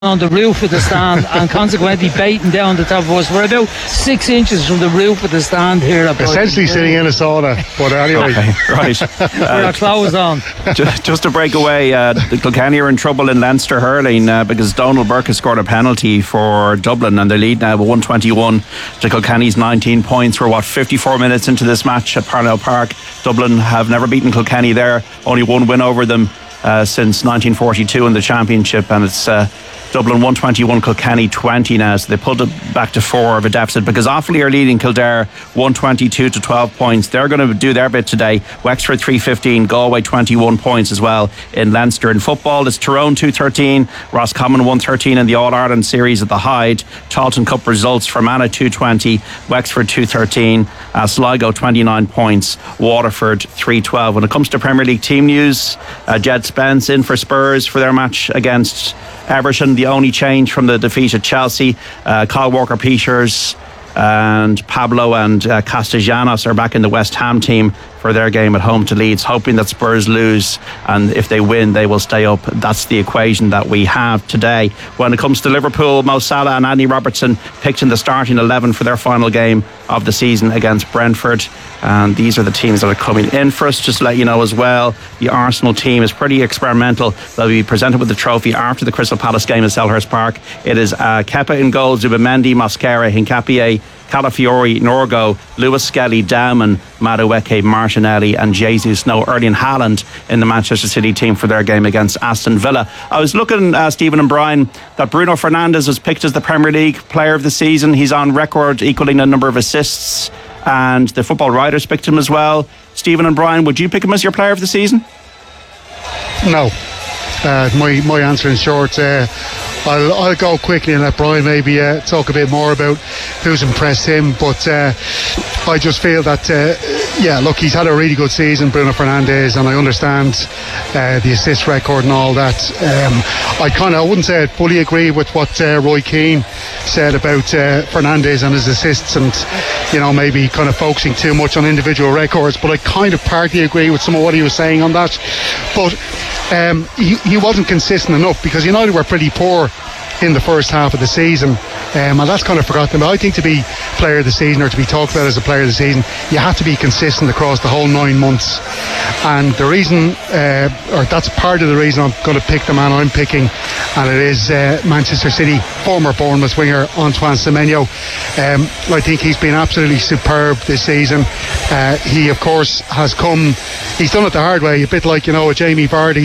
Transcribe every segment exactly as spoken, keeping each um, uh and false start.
on the roof of the stand and consequently baiting down the top of us. We're about six inches from the roof of the stand here. Essentially sitting in a sauna, but anyway. Okay, right. With uh, our clothes on. Just, just to break away, uh, the Kilkenny are in trouble in Leinster hurling uh, because Donald Burke has scored a penalty for Dublin and they lead now with one twenty-one to Kilkenny's nineteen points. We're what, fifty-four minutes into this match at Parnell Park. Dublin have never beaten Kilkenny there, only one win over them uh, since nineteen forty-two in the championship, and it's uh, Dublin one twenty-one, Kilkenny twenty now, so they pulled it back to four of a deficit because Offaly are leading Kildare one twenty-two to twelve points. They're going to do their bit today. Wexford three fifteen, Galway twenty-one points as well in Leinster. In football, it's Tyrone two thirteen, Roscommon one thirteen in the All-Ireland series at the Hyde. Charlton Cup results: Fermanagh two twenty, Wexford two thirteen, uh, Sligo twenty-nine points, Waterford three twelve. When it comes to Premier League team news, uh, Jed Spence in for Spurs for their match against Everton. The only change from the defeat at Chelsea, uh, Kyle Walker-Peters and Pablo and uh, Castellanos are back in the West Ham team for their game at home to Leeds, hoping that Spurs lose, and if they win they will stay up. That's the equation that we have today. When it comes to Liverpool, Mo Salah and Andy Robertson picked in the starting eleven for their final game of the season against Brentford, and these are the teams that are coming in for us. Just to let you know as well, the Arsenal team is pretty experimental. They'll be presented with the trophy after the Crystal Palace game at Selhurst Park. It is uh, Kepa in goal, Zubimendi, Mosquera, Hincapié, Calafiori, Norgo, Lewis Skelly, Dowman, Madueke, Martinelli and Jesus. No, Erling Haaland in the Manchester City team for their game against Aston Villa. I was looking, uh, Stephen and Brian, that Bruno Fernandes was picked as the Premier League player of the season. He's on record equaling the number of assists, and the Football Writers picked him as well. Stephen and Brian, would you pick him as your player of the season? No. Uh, my, my answer in short, uh, I'll, I'll go quickly and let Brian maybe uh, talk a bit more about who's impressed him, but uh, I just feel that uh, yeah, look, he's had a really good season, Bruno Fernandes, and I understand uh, the assist record and all that. um, I kind of I wouldn't say I fully agree with what uh, Roy Keane said about uh, Fernandes and his assists, and you know, maybe kind of focusing too much on individual records, but I kind of partly agree with some of what he was saying on that. But um, he, he wasn't consistent enough because United were pretty poor in the first half of the season, um, and that's kind of forgotten. But I think to be player of the season, or to be talked about as a player of the season, you have to be consistent across the whole nine months. And the reason, uh, or that's part of the reason I'm going to pick the man I'm picking, and it is uh, Manchester City former Bournemouth winger Antoine Semenyo. Um, I think he's been absolutely superb this season. Uh, he of course has come, he's done it the hard way, a bit like, you know, a Jamie Vardy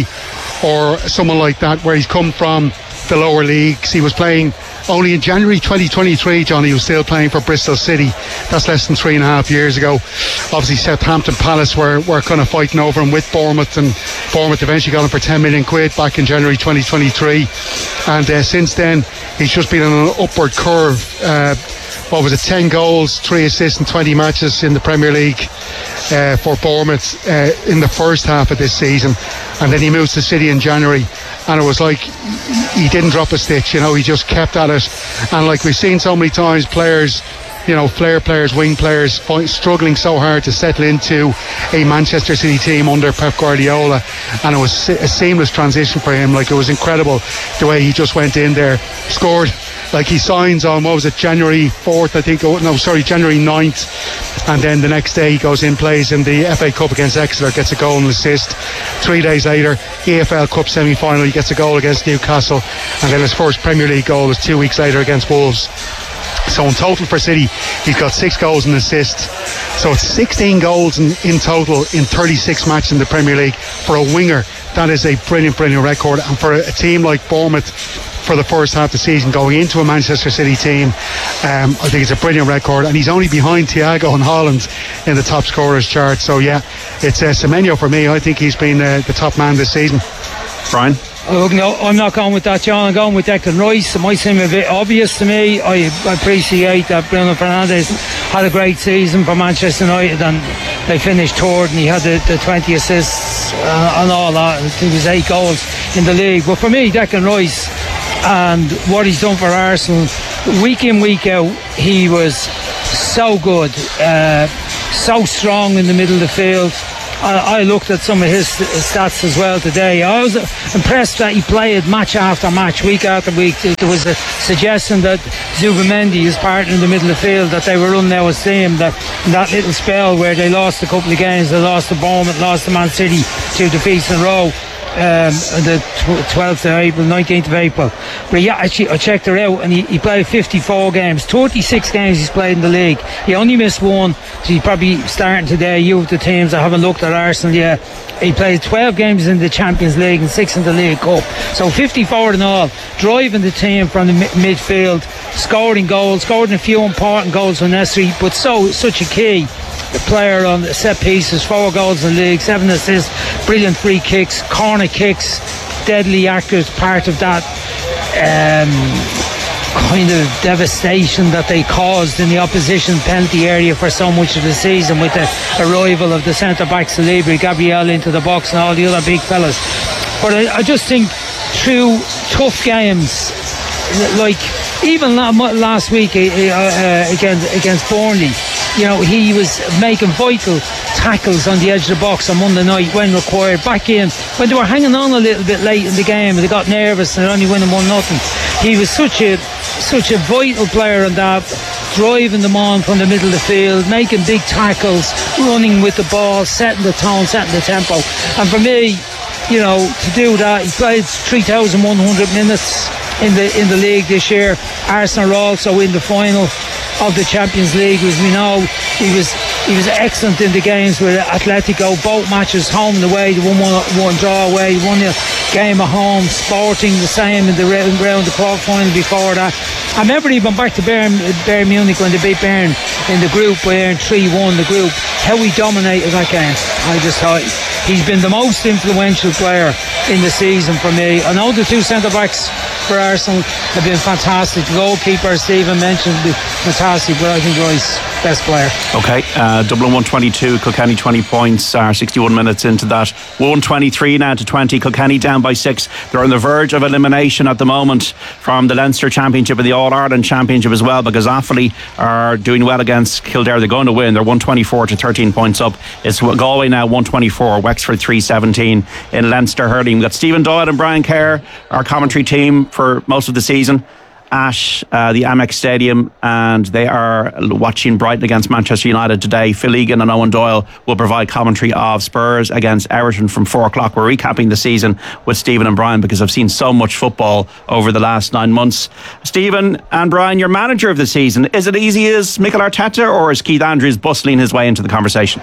or someone like that, where he's come from the lower leagues. He was playing only in January twenty twenty-three, John, he was still playing for Bristol City. That's less than three and a half years ago. Obviously Southampton Palace were, were kind of fighting over him with Bournemouth, and Bournemouth eventually got him for ten million quid back in January twenty twenty-three, and uh, since then he's just been on an upward curve. uh, what was it, ten goals, three assists in twenty matches in the Premier League uh, for Bournemouth uh, in the first half of this season, and then he moves to City in January, and it was like he didn't drop a stitch, you know, he just kept at it. And like we've seen so many times, players, you know, flair players, wing players find, struggling so hard to settle into a Manchester City team under Pep Guardiola, and it was a seamless transition for him. Like, it was incredible the way he just went in there, scored. Like, he signs on, what was it, January fourth, I think, oh, no, sorry, January ninth, and then the next day he goes in, plays in the F A Cup against Exeter, gets a goal and assist. Three days later, E F L Cup semi-final, he gets a goal against Newcastle, and then his first Premier League goal is two weeks later against Wolves. So in total for City, he's got six goals and assists. So it's sixteen goals in, in total in thirty-six matches in the Premier League. For a winger, that is a brilliant, brilliant record. And for a, a team like Bournemouth, for the first half of the season, going into a Manchester City team, um, I think it's a brilliant record. And he's only behind Thiago and Haaland in the top scorers chart. So yeah, it's uh, Semenyo for me. I think he's been uh, the top man this season. Brian? Oh, no, I'm not going with that, John. I'm going with Declan Rice. It might seem a bit obvious to me. I, I appreciate that Bruno Fernandes had a great season for Manchester United, and they finished third, and he had the, the twenty assists uh, and all that. I think it was eight goals in the league. But for me, Declan Rice and what he's done for Arsenal, week in, week out, he was so good, uh, so strong in the middle of the field. I, I looked at some of his stats as well today. I was impressed that he played match after match, week after week. There was a suggestion that Zubimendi, his partner in the middle of the field, that they were running out of steam. That that little spell where they lost a couple of games, they lost to Bournemouth, lost to Man City, two defeats in a row. Um, the twelfth of April, nineteenth of April. But yeah, actually, I checked her out, and he, he played fifty-four games, thirty-six games he's played in the league. He only missed one, so he's probably starting today. You of the teams, I haven't looked at Arsenal yet. He played twelve games in the Champions League and six in the League Cup. So fifty-four in all, driving the team from the mi- midfield, scoring goals, scoring a few important goals when necessary, but so such a key. The player on set pieces, four goals in the league, seven assists, brilliant free kicks, corner kicks, deadly accurate part of that um, kind of devastation that they caused in the opposition penalty area for so much of the season, with the arrival of the centre back Salibri, Gabriel into the box and all the other big fellas. But I, I just think through tough games, like even last week uh, uh, against, against Burnley, you know, he was making vital tackles on the edge of the box on Monday night when required. Back in, when they were hanging on a little bit late in the game, they got nervous and they're only winning one nothing. He was such a such a vital player on that, driving them on from the middle of the field, making big tackles, running with the ball, setting the tone, setting the tempo. And for me, you know, to do that, he played three thousand one hundred minutes in the in the league this year. Arsenal are also in the final of the Champions League, as we know. He was he was excellent in the games with Atletico, both matches home and away. The one one, one draw away, one game at home. Sporting the same in the round, round the quarter final before that. I remember even back to Bayern, Bayern Munich when they beat Bayern in the group, Bayern three one the group, how he dominated that game. I just thought he's been the most influential player in the season for me. I know the two centre backs for Arsenal have been fantastic. The goalkeeper Stephen mentioned fantastic, but I think Royce best player. Okay, uh, Dublin one twenty-two, Kilkenny twenty points, are sixty-one minutes into that. one twenty-three now to twenty, Kilkenny down by six. They're on the verge of elimination at the moment from the Leinster Championship and the All-Ireland Championship as well, because Offaly are doing well against Kildare. They're going to win. They're one twenty-four to thirteen points up. It's Galway now one twenty-four, Wexford three seventeen in Leinster hurling. We've got Stephen Doyle and Brian Kerr, our commentary team for most of the season, at uh, the Amex Stadium, and they are watching Brighton against Manchester United today. Phil Egan and Owen Doyle will provide commentary of Spurs against Everton from four o'clock. We're recapping the season with Stephen and Brian because I've seen so much football over the last nine months. Stephen and Brian, your manager of the season, is it easy as Mikel Arteta, or is Keith Andrews bustling his way into the conversation?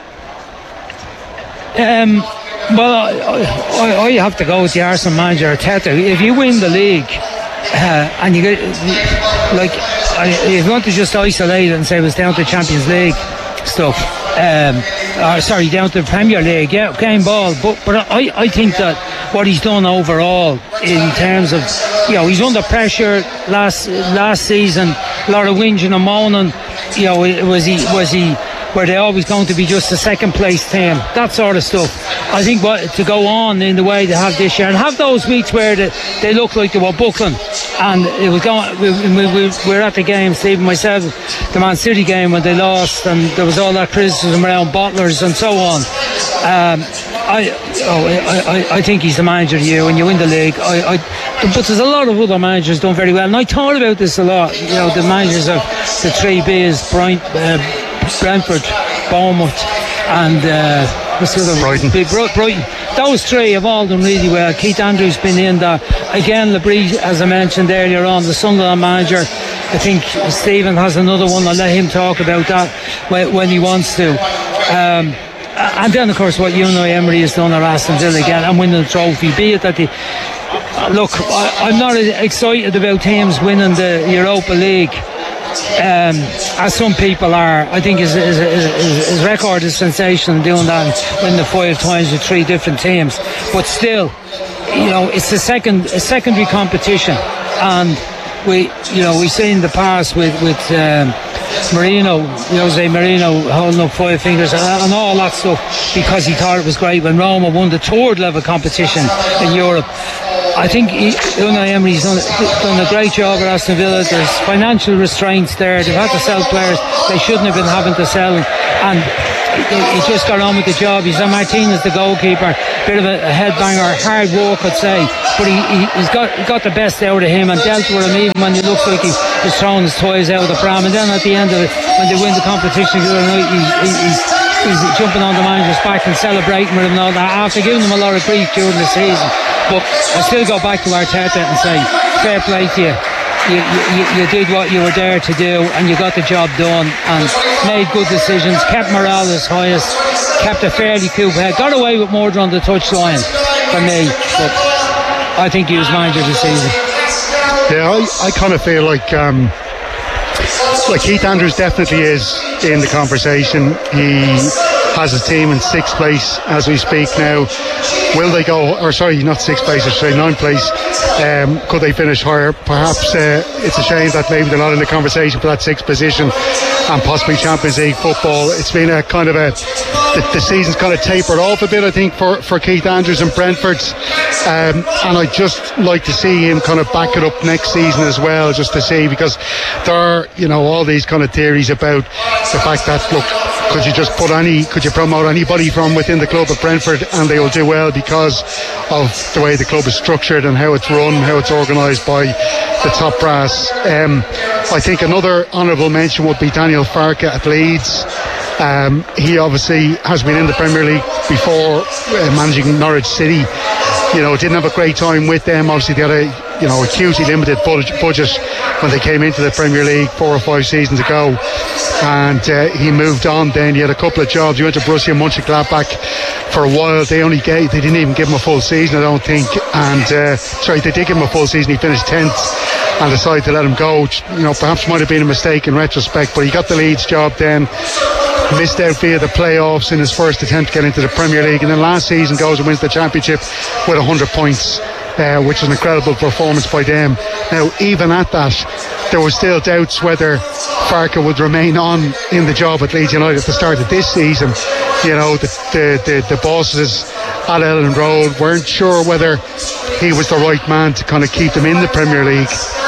Um, well, I, I, I have to go with the Arsenal manager Arteta. If you win the league, Uh, and you get like if you want to just isolate it and say it was down to Champions League stuff, um, or sorry, down to the Premier League, yeah, game ball. But but I, I think that what he's done overall in terms of, you know, he's under pressure last last season, a lot of whinging and moaning. You know, was he was he. were they always going to be just a second place team, that sort of stuff. I think what, to go on in the way they have this year and have those weeks where they, they look like they were buckling, and it was going, we, we, we were at the game, Steve and myself, the Man City game when they lost, and there was all that criticism around bottlers and so on. um, I, oh, I, I, I think he's the manager of the year when you win the league. I, I, but there's a lot of other managers done very well, and I thought about this a lot. You know, the managers of the three B's, Brian, uh, Brentford, Bournemouth, and uh, what's the other Brighton. Brighton. Those three have all done really well. Keith Andrews been in there again. Labrie, as I mentioned earlier on, the Sunderland manager. I think Stephen has another one. I'll let him talk about that when, when he wants to. Um, and then, of course, what Unai Emery has done at Aston Villa again and winning the trophy. Be it that the look, I, I'm not excited about teams winning the Europa League. Um, as some people are. I think his, his, his, his record is sensational doing that and winning the five times with three different teams, but still, you know, it's a second a secondary competition, and we, you know, we've seen in the past with with um, Marino, Jose Marino holding up five fingers and, and all that stuff because he thought it was great when Roma won the third level competition in Europe. I think Unai Emery's done, done a great job at Aston Villa. There's financial restraints there. They've had to sell players they shouldn't have been having to sell, and he just got on with the job. He's a Martinez, the goalkeeper, bit of a, a headbanger, hard work, I'd say, but he, he, he's got he got the best out of him and dealt with him even when it looks like he was throwing his toys out of the pram. And then at the end of it, when they win the competition the other night, he, he, he's, he's jumping on the manager's back and celebrating with him and all that, after giving him a lot of grief during the season. But I still go back to Arteta and say, fair play to you. You, you, you did what you were there to do and you got the job done and made good decisions, kept morale as highest, kept a fairly cool head, got away with more on the touchline for me, but I think he was manager of the season. Yeah, I, I kind of feel like um, like Keith Andrews definitely is in the conversation. He has his team in sixth place as we speak now. Will they go, or sorry, not sixth place, I should say ninth place. Um, could they finish higher? Perhaps uh, it's a shame that maybe they're not in the conversation for that sixth position and possibly Champions League football. It's been a kind of a, the, the season's kind of tapered off a bit, I think, for, for Keith Andrews and Brentford. Um, and I'd just like to see him kind of back it up next season as well, just to see, because there are, you know, all these kind of theories about the fact that, look, could you just put any, could you promote anybody from within the club at Brentford and they will do well because of the way the club is structured and how it's run, how it's organised by the top brass. Um, I think another honourable mention would be Daniel Farke at Leeds. Um, he obviously has been in the Premier League before, uh, managing Norwich City. You know, didn't have a great time with them. Obviously, they had a, you know, a hugely limited budget when they came into the Premier League four or five seasons ago. And uh, he moved on then. He had a couple of jobs. He went to Borussia Mönchengladbach for a while. They only gave, they didn't even give him a full season, I don't think. And, uh, sorry, they did give him a full season. He finished tenth and decided to let him go. You know, perhaps might have been a mistake in retrospect, but he got the Leeds job then. Missed out via the playoffs in his first attempt to get into the Premier League, and then last season goes and wins the championship with one hundred points, uh, which is an incredible performance by them. Now, even at that, there were still doubts whether Farke would remain on in the job at Leeds United at the start of this season. You know, the the, the, the bosses at Elland Road weren't sure whether he was the right man to kind of keep them in the Premier League.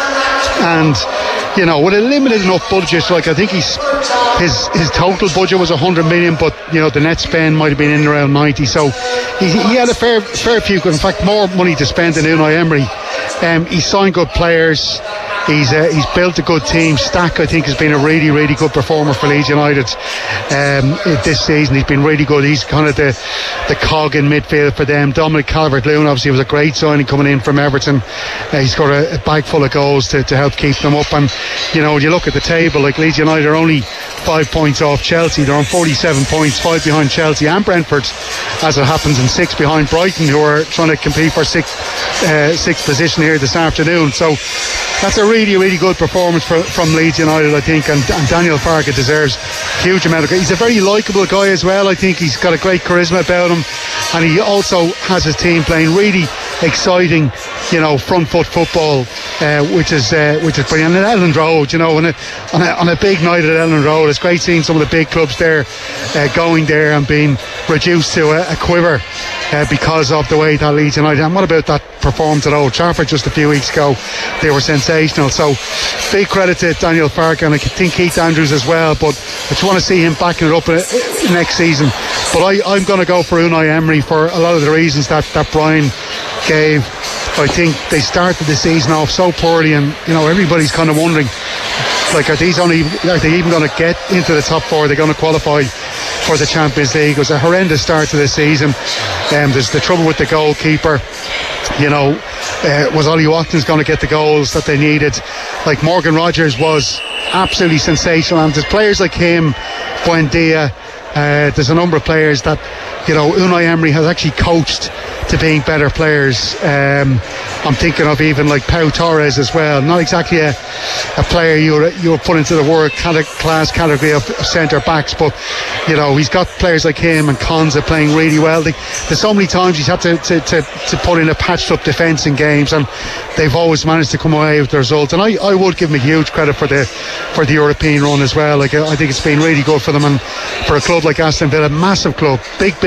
And, you know, with a limited enough budget, like I think he's his his total budget was one hundred million, but you know the net spend might have been in around ninety. So he, he had a fair fair few, in fact, more money to spend than Unai Emery. Um, he signed good players. He's uh, he's built a good team. Stack, I think, has been a really, really good performer for Leeds United um, this season. He's been really good. He's kind of the the cog in midfield for them. Dominic Calvert-Lewin obviously was a great signing coming in from Everton. Uh, he's got a, a bag full of goals to, to help keep them up. And you know, when you look at the table, like Leeds United are only five points off Chelsea. They're on forty-seven points, five behind Chelsea and Brentford, as it happens, and six behind Brighton, who are trying to compete for sixth uh, sixth position here this afternoon. So that's a really, really good performance for, from Leeds United, I think, and, and Daniel Farke deserves a huge amount of credit. He's a very likeable guy as well. I think he's got a great charisma about him, and he also has his team playing really exciting, you know, front foot football, uh, which is uh, which is brilliant. And at Elland Road, you know, on a, on a on a big night at Elland Road, it's great seeing some of the big clubs there uh, going there and being reduced to a, a quiver uh, because of the way that Leeds United. And what about that performance at Old Trafford just a few weeks ago? They were sensational. So big credit to Daniel Farke, and I think Keith Andrews as well, but I just want to see him backing it up next season. But I, I'm going to go for Unai Emery for a lot of the reasons that, that Brian gave. I think they started the season off so poorly, and you know, everybody's kind of wondering, like, are these only are they even going to get into the top four? Are they going to qualify for the Champions League? It was a horrendous start to the season. Um, there's the trouble with the goalkeeper. You know, uh, was Ollie Watkins going to get the goals that they needed? Like, Morgan Rogers was absolutely sensational, and there's players like him, Buendia. Uh, there's a number of players that, you know, Unai Emery has actually coached to being better players. Um, I'm thinking of even like Pau Torres as well. Not exactly a, a player you would, you would put into the world class category of, of centre backs, but you know, he's got players like him and Konza playing really well. They, there's so many times he's had to, to, to, to put in a patched up defence in games, and they've always managed to come away with the result. And I, I would give him a huge credit for the for the European run as well. Like, I think it's been really good for them, and for a club like Aston Villa, massive club, big big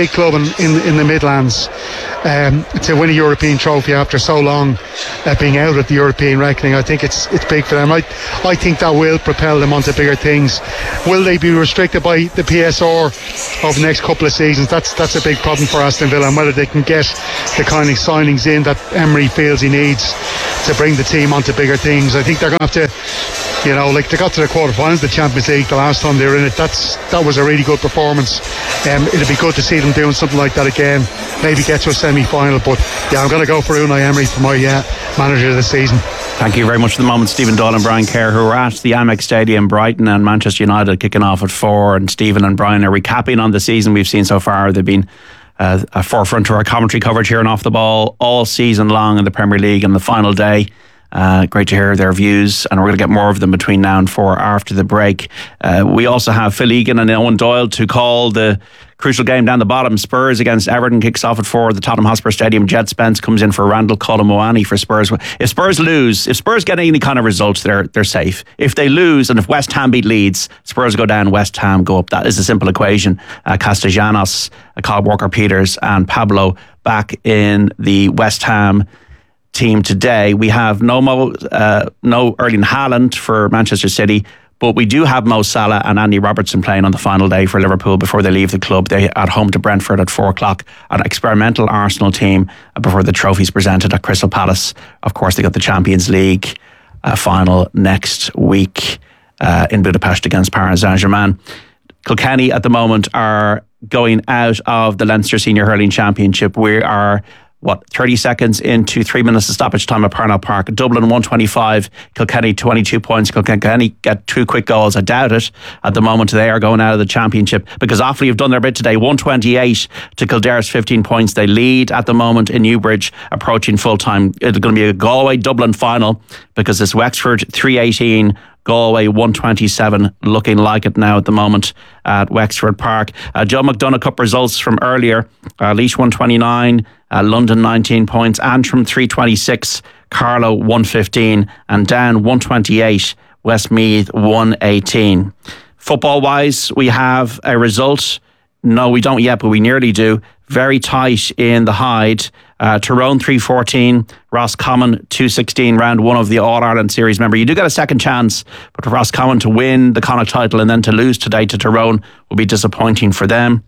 big club in, in, in the Midlands um, to win a European trophy after so long uh, being out at the European reckoning. I think it's it's big for them. I, I think that will propel them onto bigger things. Will they be restricted by the P S R over the next couple of seasons? That's that's a big problem for Aston Villa, and whether they can get the kind of signings in that Emery feels he needs to bring the team onto bigger things. I think they're going to have to, you know, like they got to the quarterfinals of the Champions League the last time they were in it. That's that was a really good performance. Um, it'd be good to see them doing something like that again. Maybe get to a semi-final. But yeah, I'm going to go for Unai Emery for my uh, manager of the season. Thank you very much for the moment, Stephen Doyle and Brian Kerr, who are at the Amex Stadium, Brighton and Manchester United kicking off at four. And Stephen and Brian are recapping on the season we've seen so far. They've been uh, a forefront to our commentary coverage here and Off the Ball all season long in the Premier League on the final day. Uh, great to hear their views, and we're going to get more of them between now and four after the break. Uh, we also have Phil Egan and Owen Doyle to call the crucial game down the bottom. Spurs against Everton kicks off at four at the Tottenham Hotspur Stadium. Jed Spence comes in for Randall Colomuani for Spurs. If Spurs lose, if Spurs get any kind of results, they're they're safe. If they lose, and if West Ham beat Leeds, Spurs go down, West Ham go up. That is a simple equation. Uh, Castellanos, uh, Kyle Walker-Peters and Pablo back in the West Ham team today. We have no Mo, uh, no Erling Haaland for Manchester City, but we do have Mo Salah and Andy Robertson playing on the final day for Liverpool before they leave the club. They at home to Brentford at four o'clock. An experimental Arsenal team before the trophy's presented at Crystal Palace. Of course, they got the Champions League uh, final next week uh, in Budapest against Paris Saint-Germain. Kilkenny at the moment are going out of the Leinster Senior Hurling Championship. We are What, thirty seconds into three minutes of stoppage time at Parnell Park. Dublin one twenty-five, Kilkenny twenty-two points. Kilkenny get two quick goals. I doubt it. At the moment, they are going out of the championship because Offaly have done their bit today. one twenty-eight to Kildare's fifteen points. They lead at the moment in Newbridge, approaching full time. It's going to be a Galway-Dublin final because it's Wexford three eighteen. Galway one twenty-seven, looking like it now at the moment at Wexford Park. Uh, Joe McDonagh Cup results from earlier. Uh, Laois one twenty-nine, uh, London nineteen points, Antrim three twenty-six, Carlow one fifteen, and Down one twenty-eight, Westmeath one eighteen. Football-wise, we have a result. No, we don't yet, but we nearly do. Very tight in the Hyde. Uh, Tyrone three fourteen, Roscommon two sixteen, round one of the All-Ireland Series. Remember, you do get a second chance, but for Roscommon to win the Connacht title and then to lose today to Tyrone will be disappointing for them.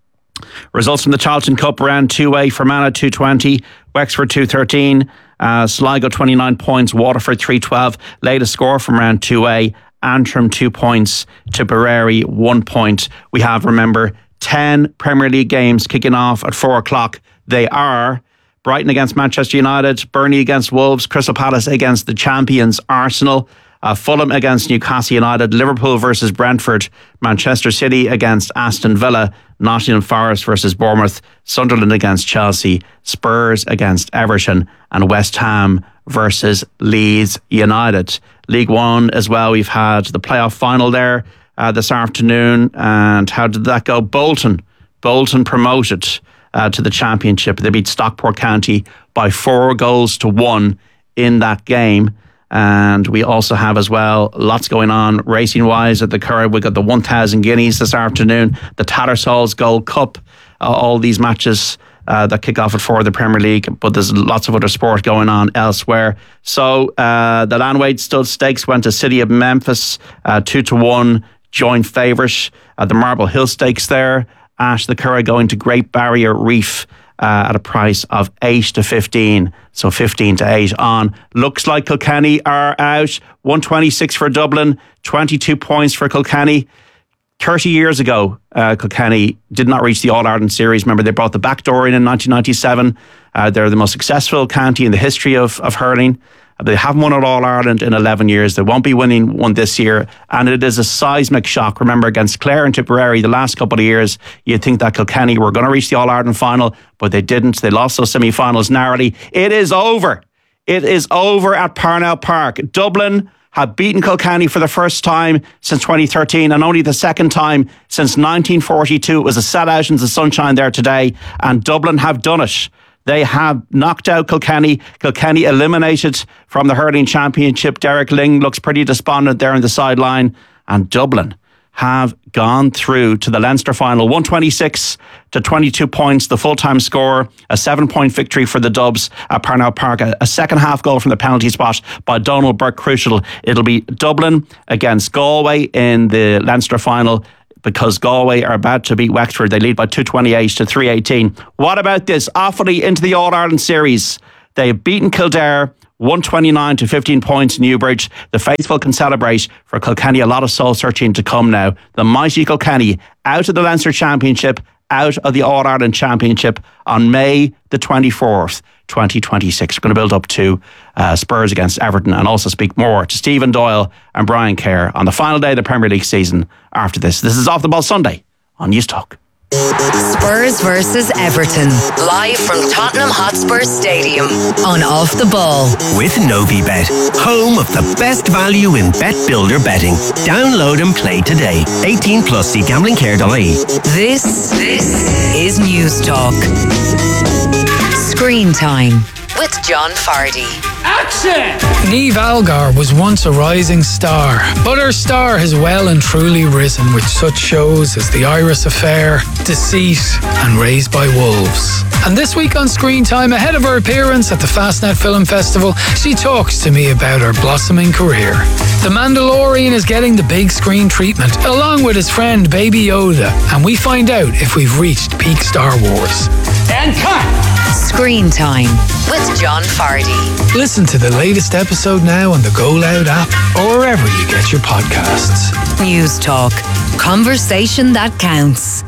Results from the Charlton Cup, round two A, Fermanagh two twenty, Wexford two thirteen, uh, Sligo twenty-nine points, Waterford three twelve. Latest score from round two A, Antrim two points, Tipperary one point. We have, remember, ten Premier League games kicking off at four o'clock. They are Brighton against Manchester United, Burnley against Wolves, Crystal Palace against the champions Arsenal, uh, Fulham against Newcastle United, Liverpool versus Brentford, Manchester City against Aston Villa, Nottingham Forest versus Bournemouth, Sunderland against Chelsea, Spurs against Everton, and West Ham versus Leeds United. League One as well, we've had the playoff final there uh, this afternoon. And how did that go? Bolton. Bolton promoted Uh, to the championship. They beat Stockport County by four goals to one in that game. And we also have as well lots going on racing wise at the Curragh. We've got the one thousand guineas this afternoon, the Tattersalls Gold Cup, uh, all these matches uh, that kick off at four of the Premier League, but there's lots of other sport going on elsewhere. So uh, the Landwade Stud Stakes went to City of Memphis, uh, two to one joint favourite. Uh, the Marble Hill Stakes there at the Curragh going to Great Barrier Reef uh, at a price of eight to fifteen. So fifteen to eight on. Looks like Kilkenny are out. one twenty-six for Dublin, twenty-two points for Kilkenny. thirty years ago, uh, Kilkenny did not reach the All-Ireland Series. Remember, they brought the back door in in nineteen ninety-seven. Uh, they're the most successful county in the history of, of hurling. They haven't won at All-Ireland in eleven years. They won't be winning one this year. And it is a seismic shock. Remember, against Clare and Tipperary the last couple of years, you'd think that Kilkenny were going to reach the All-Ireland final, but they didn't. They lost those semi-finals narrowly. It is over. It is over at Parnell Park. Dublin have beaten Kilkenny for the first time since twenty thirteen and only the second time since nineteen forty-two. It was a sellout in the sunshine there today, and Dublin have done it. They have knocked out Kilkenny. Kilkenny eliminated from the hurling championship. Derek Ling looks pretty despondent there on the sideline. And Dublin have gone through to the Leinster final. one twenty-six to twenty-two points, the full-time score, a seven-point victory for the Dubs at Parnell Park, a, a second-half goal from the penalty spot by Donald Burke, crucial. It'll be Dublin against Galway in the Leinster final, because Galway are about to beat Wexford. They lead by two twenty-eight to three eighteen. What about this? Offaly into the All-Ireland series. They've beaten Kildare one twenty-nine to fifteen points in Newbridge. The faithful can celebrate. For Kilkenny, a lot of soul searching to come now. The mighty Kilkenny out of the Leinster Championship, out of the All-Ireland Championship on May the twenty-fourth, twenty twenty-six. We're going to build up to uh, Spurs against Everton and also speak more to Stephen Doyle and Brian Kerr on the final day of the Premier League season after this. This is Off the Ball Sunday on News Talk. Spurs versus Everton, live from Tottenham Hotspur Stadium on Off the Ball. With Novibet, home of the best value in bet builder betting. Download and play today. eighteen plus, see gambling care dot I E. This, this is News Talk. Screen Time with John Fardy. Action! Niamh Algar was once a rising star, but her star has well and truly risen with such shows as The Iris Affair, Deceit and Raised by Wolves. And this week on Screen Time, ahead of her appearance at the Fastnet Film Festival, she talks to me about her blossoming career. The Mandalorian is getting the big screen treatment, along with his friend Baby Yoda, and we find out if we've reached peak Star Wars. And cut! Screen Time with John Fardy. Listen to the latest episode now on the Go Loud app or wherever you get your podcasts. News Talk. Conversation that counts.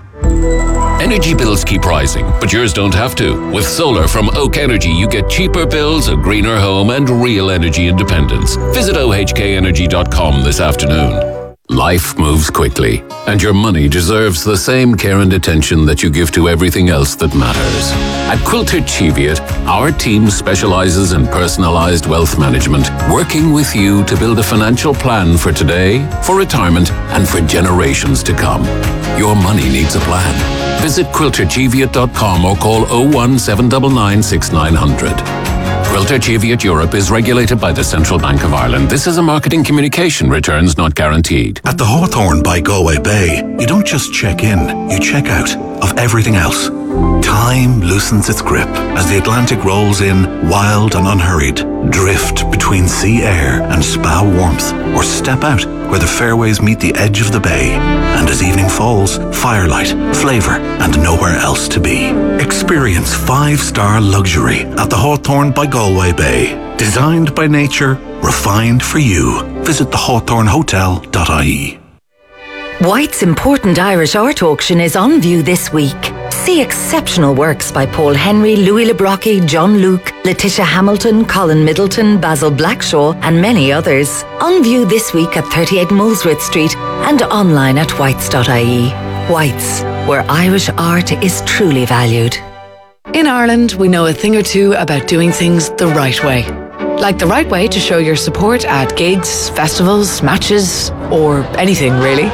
Energy bills keep rising, but yours don't have to. With solar from Oak Energy, you get cheaper bills, a greener home, and real energy independence. Visit O H K energy dot com this afternoon. Life moves quickly, and your money deserves the same care and attention that you give to everything else that matters. At Quilter Cheviot, our team specializes in personalized wealth management, working with you to build a financial plan for today, for retirement, and for generations to come. Your money needs a plan. Visit quilter cheviot dot com or call oh one seven nine nine six nine zero zero. Quilter Cheviot Europe is regulated by the Central Bank of Ireland. This is a marketing communication. Returns not guaranteed. At the Hawthorne by Galway Bay, you don't just check in, you check out of everything else. Time loosens its grip as the Atlantic rolls in, wild and unhurried. Drift between sea air and spa warmth, or step out where the fairways meet the edge of the bay. And as evening falls, firelight, flavour, and nowhere else to be. Experience five-star luxury at the Hawthorne by Galway Bay. Designed by nature, refined for you. Visit the hawthorne hotel dot I E. White's important Irish art auction is on view this week. See exceptional works by Paul Henry, Louis Le Brocq, John Luke, Letitia Hamilton, Colin Middleton, Basil Blackshaw, and many others. On view this week at thirty-eight Molesworth Street and online at whites dot I E. Whites, where Irish art is truly valued. In Ireland, we know a thing or two about doing things the right way. Like the right way to show your support at gigs, festivals, matches, or anything really.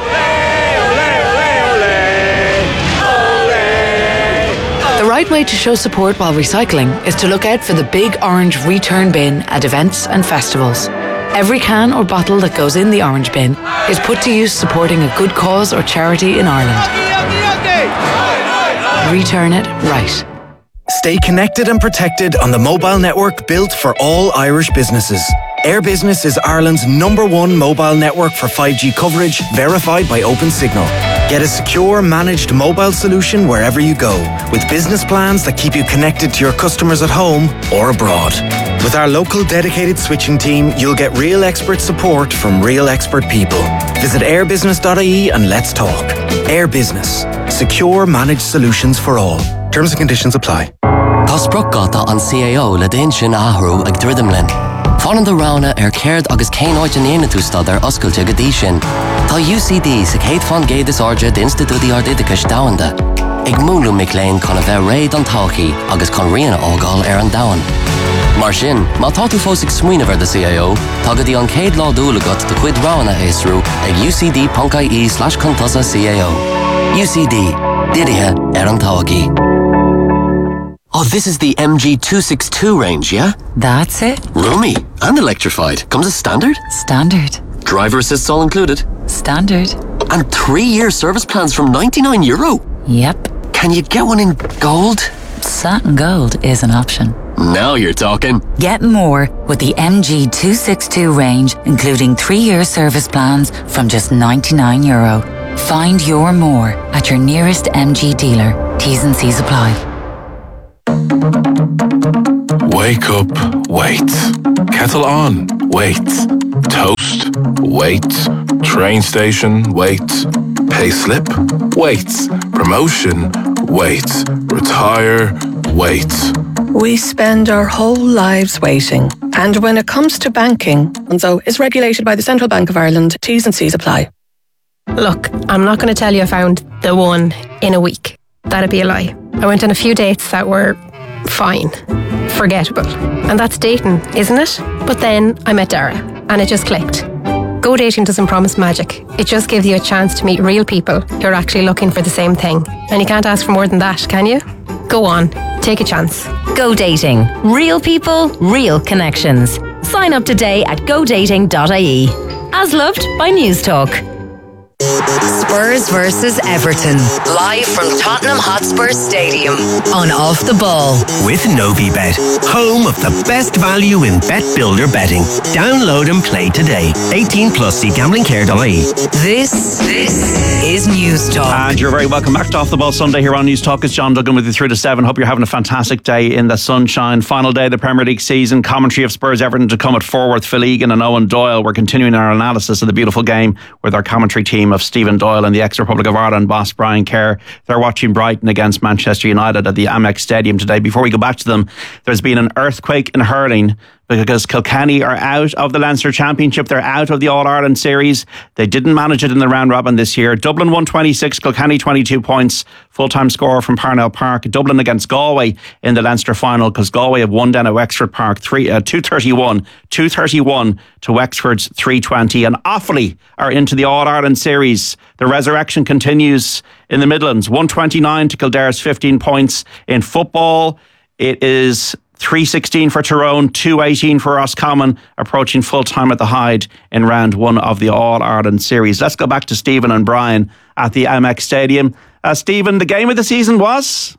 The right way to show support while recycling is to look out for the big orange return bin at events and festivals. Every can or bottle that goes in the orange bin is put to use supporting a good cause or charity in Ireland. Return it right. Stay connected and protected on the mobile network built for all Irish businesses. Air Business is Ireland's number one mobile network for five G coverage, verified by OpenSignal. Get a secure, managed mobile solution wherever you go, with business plans that keep you connected to your customers at home or abroad. With our local dedicated switching team, you'll get real expert support from real expert people. Visit air business dot I E and let's talk. Air Business. Secure, managed solutions for all. Terms and conditions apply. Tá sprocata an C A O le daon sin athrú ag Dridimlin. Fáileann do rana ar céard agus cén áit an éana tú stad ar oscailte go dtí sin. Tá U C D sa chéad fan géad is áide de Institútaí Ardídachais Domhanda. Ag múlú mic léinn chun a bheith réad an todhchaí agus chun riana ágáil ar an domhan. Mar sin, má tá tú fós ag smaoineamh de C A O, tá go dtí an céad lá dúlagat de chuid rana éasrú ag ucd.ie slash contasa CAO. U C D. Dírithe ar an todhchaí. Oh, this is the M G two sixty-two range, yeah? That's it. Roomy and electrified. Comes as standard? Standard. Driver assist's all included? Standard. And three-year service plans from ninety-nine euro. Yep. Can you get one in gold? Satin Gold is an option. Now you're talking. Get more with the M G two sixty-two range, including three-year service plans from just ninety-nine euro. Find your more at your nearest M G dealer. T's and C's apply. Wake up, wait. Kettle on, wait. Toast, wait. Train station, wait. Pay slip, wait. Promotion, wait. Retire, wait. We spend our whole lives waiting. And when it comes to banking, Monzo is regulated by the Central Bank of Ireland. T's and C's apply. Look, I'm not going to tell you I found the one in a week. That'd be a lie. I went on a few dates that were fine, forgettable. And that's dating, isn't it? But then I met Dara, and it just clicked. Go Dating doesn't promise magic. It just gives you a chance to meet real people who are actually looking for the same thing. And you can't ask for more than that, can you? Go on, take a chance. Go Dating. Real people, real connections. Sign up today at go dating dot I E. As loved by News Talk. Spurs versus Everton, live from Tottenham Hotspur Stadium on Off the Ball. With Novibet, home of the best value in bet builder betting. Download and play today. eighteen plus, see gambling care dot I E. This, this is News Talk. And you're very welcome back to Off the Ball Sunday here on News Talk. It's John Duggan with you through to seven. Hope you're having a fantastic day in the sunshine. Final day of the Premier League season. Commentary of Spurs Everton to come at Forworth, Philligan and Owen Doyle. We're continuing our analysis of the beautiful game with our commentary team of Stephen Doyle and the ex-Republic of Ireland boss Brian Kerr. They're watching Brighton against Manchester United at the Amex Stadium today. Before we go back to them, there's been an earthquake in hurling because Kilkenny are out of the Leinster Championship. They're out of the All-Ireland series. They didn't manage it in the round robin this year. Dublin won twenty-six, Kilkenny twenty-two points. Full-time score from Parnell Park. Dublin against Galway in the Leinster final because Galway have won down at Wexford Park three, uh, two thirty-one two thirty-one to Wexford's three twenty. And Offaly are into the All-Ireland series. The resurrection continues in the Midlands. one twenty-nine to Kildare's fifteen points. In football, it is three sixteen for Tyrone, two eighteen for Roscommon, approaching full time at the Hyde in round one of the All-Ireland series. Let's go back to Stephen and Brian at the Amex Stadium. Uh, Stephen, the game of the season was?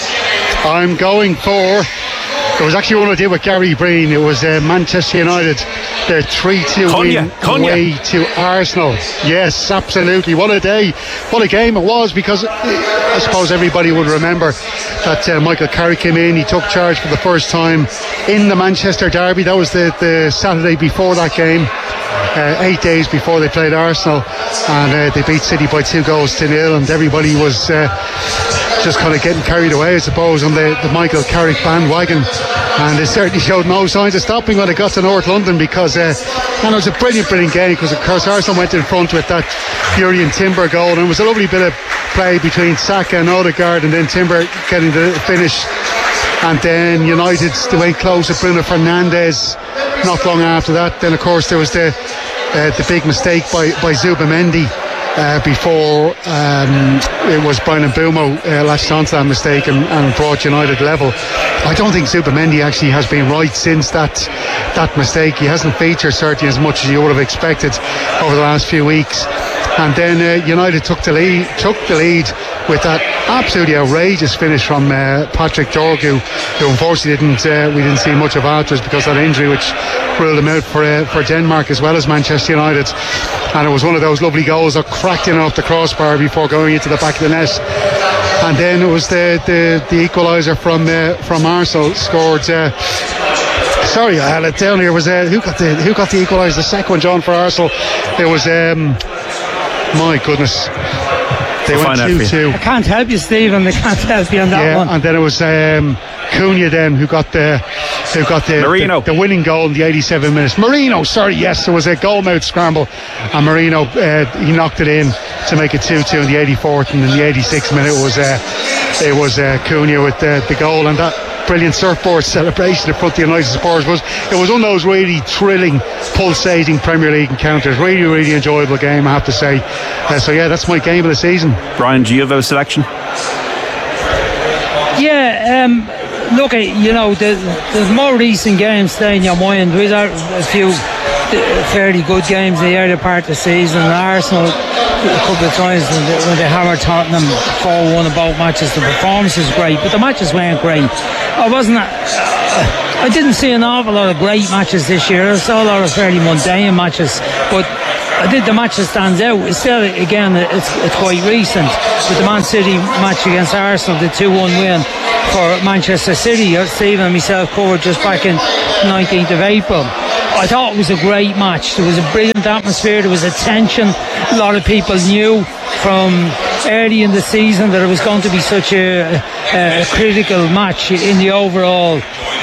I'm going for... It was actually one I did with Gary Breen. It was uh, Manchester United, their three two win away to Arsenal. Yes, absolutely. What a day, what a game it was, because I suppose everybody would remember that uh, Michael Carrick came in, he took charge for the first time in the Manchester Derby. That was the, the Saturday before that game. Uh, eight days before they played Arsenal, and uh, they beat City by two goals to nil, and everybody was uh, just kind of getting carried away, I suppose, on the, the Michael Carrick bandwagon, and it certainly showed no signs of stopping when it got to North London, because uh, and it was a brilliant brilliant game, because of course Arsenal went in front with that Fury and Timber goal, and it was a lovely bit of play between Saka and Odegaard, and then Timber getting the finish. And then United, they went close with Bruno Fernandes not long after that. Then of course there was the uh, the big mistake by, by Zubamendi uh, before um, it was Brian Mbeumo uh, latched onto that mistake and, and brought United level. I don't think Zubamendi actually has been right since that that mistake. He hasn't featured certainly as much as you would have expected over the last few weeks. And then uh, United took the lead, took the lead with that absolutely outrageous finish from uh, Patrick Dorgu, who unfortunately didn't uh, we didn't see much of afterwards because of that injury, which ruled him out for uh, for Denmark as well as Manchester United. And it was one of those lovely goals that cracked in off the crossbar before going into the back of the net. And then it was the the, the equaliser from uh, from Arsenal scored. Uh, Sorry, I had it down here. Was uh, who got the who got the equaliser? The second one, John, for Arsenal. It was um, my goodness. They We'll went two two. I can't help you, Stephen. I can't help you on that yeah, one. And then it was um, Cunha then who got the who got the, Marino. the the winning goal in the eighty-seven minutes. Marino, sorry, yes, there was a goal mouth scramble, and Marino uh, he knocked it in to make it two two in the eighty-fourth, and in the eighty-sixth minute it was uh, it was uh, Cunha with the, the goal, and that brilliant surfboard celebration in front of the United supporters was it was one of those really thrilling, pulsating Premier League encounters. Really, really enjoyable game, I have to say. Uh, so yeah, that's my game of the season. Brian, do you have a selection? Yeah, um, look, you know, there's, there's more recent games stay in your mind. We've had a few fairly good games in the earlier part of the season. Arsenal a couple of times when they, when they hammered Tottenham four one in both matches. The performance was great, but the matches weren't great. I wasn't. Uh, I didn't see an awful lot of great matches this year. I saw a lot of fairly mundane matches, but I think the match that stands out is still, again, it's, it's quite recent, with the Man City match against Arsenal, the two one win for Manchester City. Stephen and myself covered just back in nineteenth of April. I thought it was a great match. There was a brilliant atmosphere, there was a tension. A lot of people knew from early in the season that it was going to be such a, a, a critical match in the overall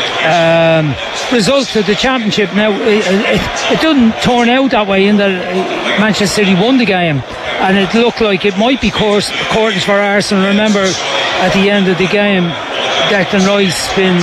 um, results of the championship. Now, it, it, it didn't turn out that way in that Manchester City won the game, and it looked like it might be course, curtains for Arsenal. Remember, at the end of the game, Declan Rice been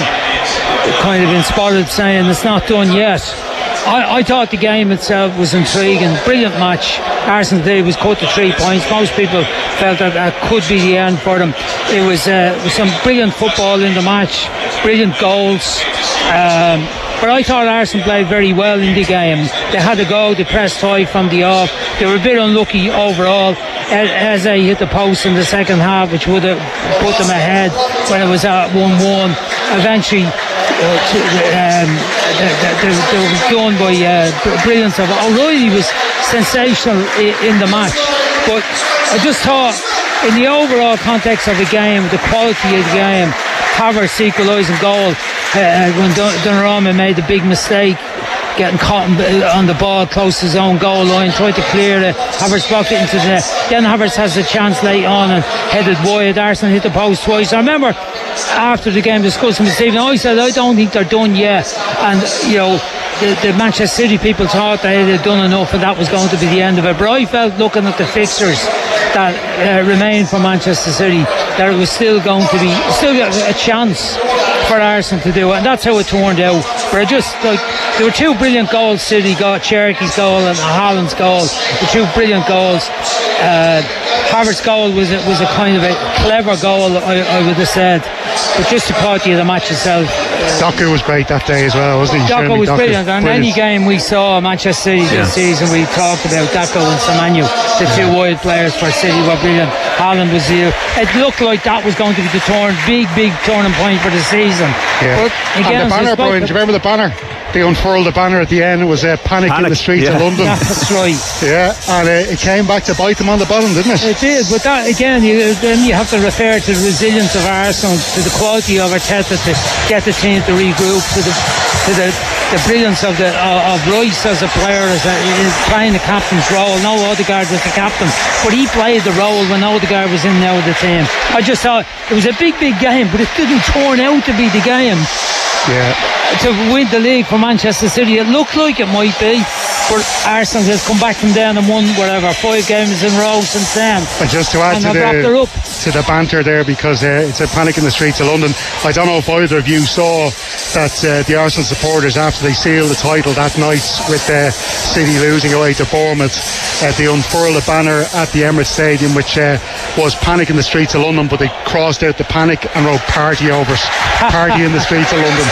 kind of been spotted saying it's not done yet. I, I thought the game itself was intriguing, brilliant match. Arsenal today was cut to three points. Most people felt that that could be the end for them. It was, uh, was some brilliant football in the match, brilliant goals. Um, but I thought Arsenal played very well in the game. They had to go, they pressed high from the off. They were a bit unlucky overall as they hit the post in the second half, which would have put them ahead when it was at one one. Eventually, Uh, to, um, they, they, they were done by uh, brilliance of O'Reilly was sensational in, in the match, but I just thought in the overall context of the game, the quality of the game, Havertz equalising goal uh, when Donnarumma made the big mistake getting caught on the ball close to his own goal line, tried to clear it, Havertz blocked it into the net. Then Havertz has the chance late on and headed wide. Arsenal hit the post twice. I remember after the game discussing with Stephen, I said I don't think they're done yet, and you know the, the Manchester City people thought they had done enough and that was going to be the end of it, but I felt looking at the fixtures that uh, remained for Manchester City that it was still going to be still a chance for Arsenal to do it, and that's how it turned out. But I just like there were two brilliant goals. City got Cherok's goal and Haaland's goal, the two brilliant goals. uh, Havertz's goal was a, was a kind of a clever goal, I, I would have said, but just the quality of the match itself. uh, Doku was great that day as well, wasn't he? Doku was Doku, brilliant, and brilliant. any game we saw Manchester City Yeah. this season, we talked about Doku and Semenyo, the two wide players for City were brilliant. Haaland was here. It looked like that was going to be the turn, big big turning point for the season. Yeah. But again, and the banner, as we spoke Brian, do you remember the banner? They unfurled the banner at the end. It was uh, panic, Panic, in the streets yeah. of London. That's right. Yeah, and uh, it came back to bite them on the bottom, didn't it? It did, but that again, you, then you have to refer to the resilience of Arsenal, to the quality of Arteta to get the team to regroup, to the to the, the brilliance of the uh, of Rice as a player, as a, is playing the captain's role. No Odegaard was the captain, but he played the role when Odegaard was in now with the team. I just thought it was a big, big game, but it didn't turn out to be the game. Yeah. To win the league for Manchester City, it looked like it might be, but Arsenal has come back from down and won whatever five games in a row since then. And just to add and to they've wrapped her the up. to the banter there, because uh, it's a panic in the streets of London. I don't know if either of you saw that uh, the Arsenal supporters, after they sealed the title that night with uh, City losing away to Bournemouth, uh, they unfurled a banner at the Emirates Stadium which uh, was panic in the streets of London, but they crossed out the panic and wrote party over it. Party in the streets of London.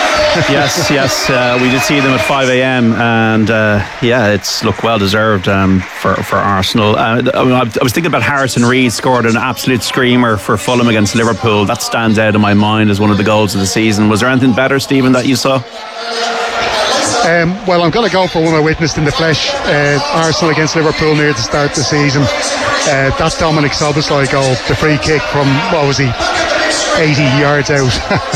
yes, yes, uh, we did see them at five a.m. and uh, yeah, it's look well deserved um, for for Arsenal. Uh, I, mean, I was thinking about Harrison Reed scored an absolute screamer for Fulham against Liverpool. That stands out in my mind as one of the goals of the season. Was there anything better, Stephen, that you saw? Um, well, I'm going to go for one I witnessed in the flesh. uh, Arsenal against Liverpool near the start of the season. Uh, that Dominic Szoboszlai goal, the free kick from, what was he, eighty yards out.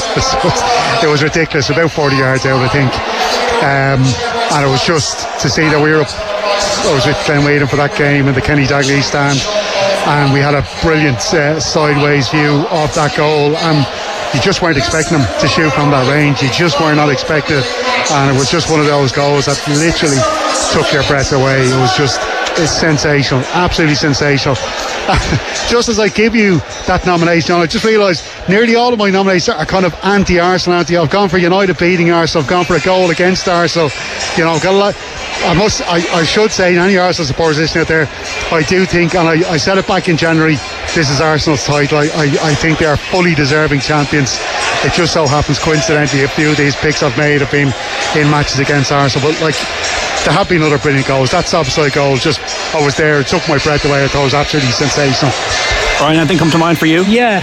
It was ridiculous, about forty yards out, I think. Um, and it was just to see that we were up. I was with Glenn Whedon for that game in the Kenny Dalglish stand, and we had a brilliant uh, sideways view of that goal, and you just weren't expecting them to shoot from that range. You just were not expecting it, and it was just one of those goals that literally took your breath away. It was just it's sensational, absolutely sensational. Just as I give you that nomination, I just realised nearly all of my nominations are kind of anti-Arsenal, anti. I've gone for United beating Arsenal. I've gone for a goal against Arsenal. You know, I've got a lot. I must. I, I should say, any Arsenal supporters listening out there, I do think, and I, I said it back in January, this is Arsenal's title. I, I, I think they are fully deserving champions. It just so happens, coincidentally, a few of these picks I've made have been in matches against Arsenal. But like, there have been other brilliant goals. That offside goal, just I was there, it took my breath away. I thought it was absolutely sensational. Brian, anything come to mind for you? Yeah,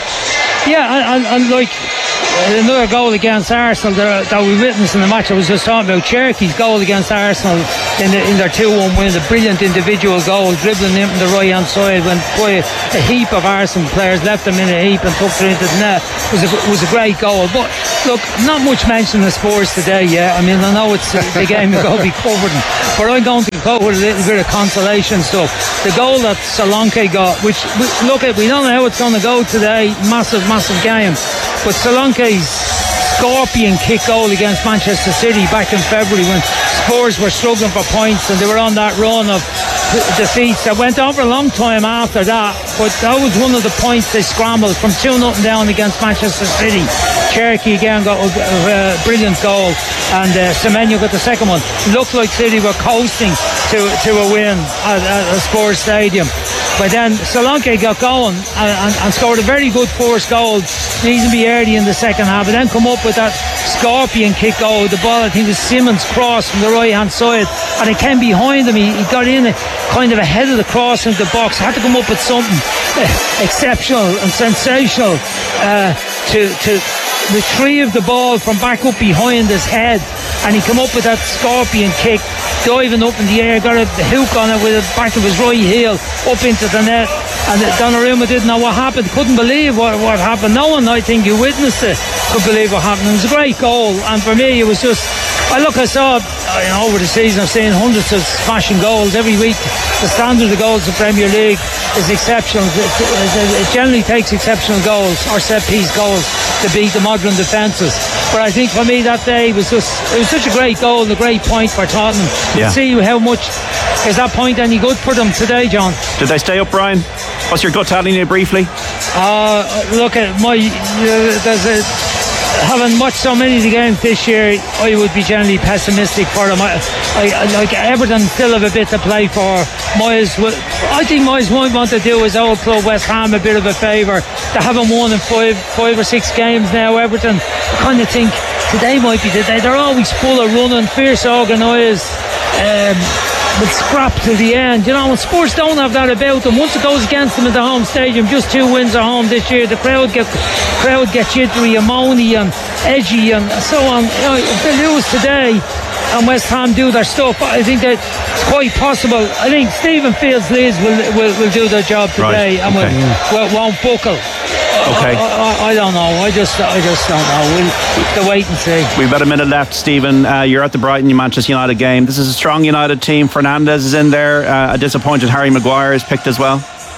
yeah, and, and like another goal against Arsenal that, that we witnessed in the match. I was just talking about Cherky's goal against Arsenal in, the, in their two one win. A brilliant individual goal, dribbling in from the right hand side when boy, a heap of Arsenal players left them in a heap and took it into the net. It was a, was a great goal. But look, not much mention of Spurs today. Yeah, I mean, I know it's the game you've got to be covered, but I'm going to go with a little bit of consolation stuff. The goal that Solanke got, which we, look at, we don't know how it's going to go today. Massive, massive game. But Solanke's scorpion kick goal against Manchester City back in February when Spurs were struggling for points and they were on that run of defeats that went on for a long time after that, but that was one of the points they scrambled from two nothing down against Manchester City. Cherky again got a, a, a brilliant goal, and uh, Semenyo got the second one. Looked like City were coasting to, to a win at, at, at Spurs Stadium. But then Solanke got going and, and, and scored a very good first goal, reasonably early in the second half, and then come up with that scorpion kick goal. The ball, I think, was Simmons' cross from the right hand side, and it came behind him. He, he got in it kind of ahead of the cross into the box. Had to come up with something uh, exceptional and sensational uh, to to retrieve the ball from back up behind his head, and he came up with that scorpion kick, diving up in the air, got a hook on it with the back of his right heel up into the net, and Donnarumma didn't know what happened, couldn't believe what, what happened. No one, I think, who witnessed it could believe what happened. It was a great goal, and for me it was just, I look, I saw you know, over the season I've seen hundreds of smashing goals every week. The standard of goals in the Premier League is exceptional. It, it, it generally takes exceptional goals or set piece goals to beat the modern defences, but I think for me that day was just, it was such a great goal and a great point for Tottenham. Yeah. See how much is that point any good for them today, John? Did they stay up, Brian? What's your gut telling you briefly? Uh, look at my uh, there's a having watched so many of the games this year, I would be generally pessimistic for them. I, I, like Everton still have a bit to play for. Moyes, I think Moyes might want to do his old club West Ham a bit of a favour. They haven't won in five, five or six games now. Everton, I kind of think today might be the day. They're always full of running, fierce organised. Um, But scrap to the end, you know. And Spurs don't have that about them. Once it goes against them at the home stadium, just two wins at home this year, the crowd get crowd get jittery and moany and edgy and so on. You know, if they lose today and West Ham do their stuff, I think that it's quite possible. I think Stephen Fields Leeds will, will will do their job today. Right. And okay. will, will, won't buckle. Okay. I, I, I don't know. I just, I just don't know. We'll have to wait and see. We've got a minute left, Stephen. Uh, you're at the Brighton Manchester United game. This is a strong United team. Fernandes is in there. Uh, a disappointed Harry Maguire is picked as well.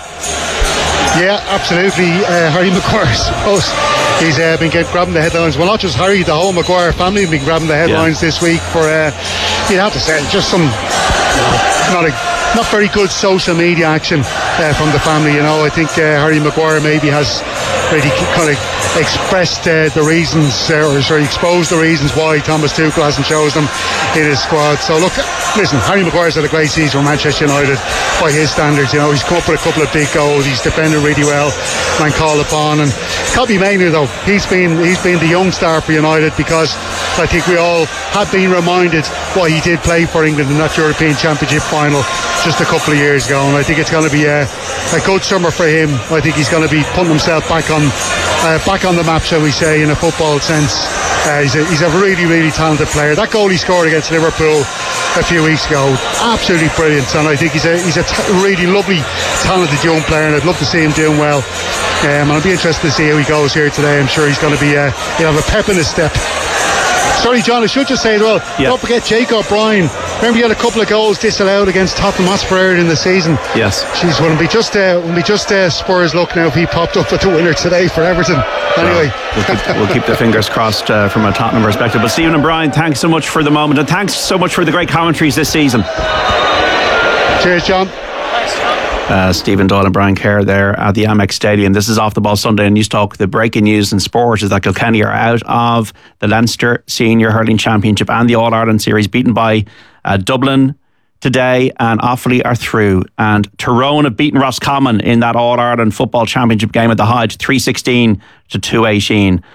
Yeah, absolutely. Uh, Harry Maguire, I suppose. He's uh, been get, grabbing the headlines. Well, not just Harry, the whole Maguire family have been grabbing the headlines yeah. this week for, uh, you'd have to say, just some, you know, not a not very good social media action uh, from the family. You know, I think uh, Harry Maguire maybe has really kind of expressed uh, the reasons uh, or sorry, exposed the reasons why Thomas Tuchel hasn't chosen him in his squad. So look, listen, Harry Maguire's had a great season for Manchester United by his standards. You know, he's come up with a couple of big goals, he's defended really well when called upon, and Kobbie Mainoo though, he's been he's been the young star for United, because I think we all have been reminded why he did play for England in that European Championship final just a couple of years ago, and I think it's going to be a, a good summer for him. I think he's going to be putting himself back on uh, back on the map, shall we say, in a football sense. Uh, he's, a, he's a really, really talented player. That goal he scored against Liverpool a few weeks ago, absolutely brilliant, and I think he's a he's a t- really lovely, talented young player, and I'd love to see him doing well. Um, and I'll be interested to see how he goes here today. I'm sure he's going to be uh, he'll have a pep in his step. Sorry, John, I should just say as well, yeah. don't forget Jake O'Brien. Remember, he had a couple of goals disallowed against Tottenham Hotspur in the season. Yes. Jeez, wouldn't be just uh, wouldn't be just uh, Spurs luck now if he popped up with the winner today for Everton. Anyway, well, we'll, keep, we'll keep the fingers crossed uh, from a Tottenham perspective. But Stephen and Brian, thanks so much for the moment, and thanks so much for the great commentaries this season. Cheers, John. Uh, Stephen Doyle and Brian Kerr there at the Amex Stadium. This is Off the Ball Sunday and News Talk. The breaking news in sport is that Kilkenny are out of the Leinster Senior Hurling Championship and the All-Ireland Series, beaten by uh, Dublin today, and Offaly are through. And Tyrone have beaten Roscommon in that All-Ireland Football Championship game at the Hodge, three sixteen to two eighteen.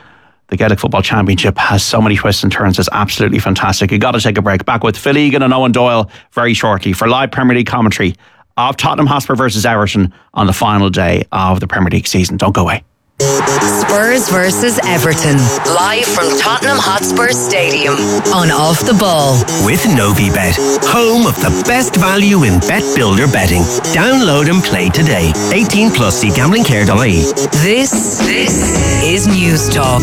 the Gaelic Football Championship has so many twists and turns. It's absolutely fantastic. You've got to take a break. Back with Phil Egan and Owen Doyle very shortly for live Premier League commentary of Tottenham Hotspur versus Everton on the final day of the Premier League season. Don't go away. Spurs versus Everton, live from Tottenham Hotspur Stadium on Off the Ball. With Novibet, home of the best value in bet builder betting. Download and play today. eighteen plus, see gambling care dot I E. This, this is News Talk.